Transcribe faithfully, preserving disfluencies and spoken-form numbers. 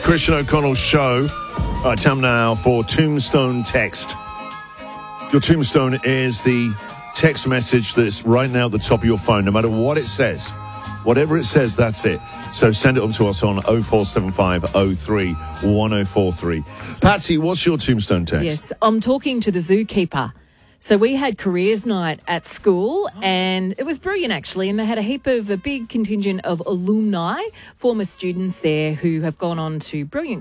Christian O'Connell Show. Uh, time now for Tombstone Text. Your tombstone is the text message that's right now at the top of your phone, no matter what it says. Whatever it says, that's it. So send it on to us on oh four seven five oh three one oh four three. Patsy, what's your tombstone text? Yes, I'm talking to the zookeeper. So we had careers night at school and it was brilliant actually, and they had a heap of a big contingent of alumni, former students there who have gone on to brilliant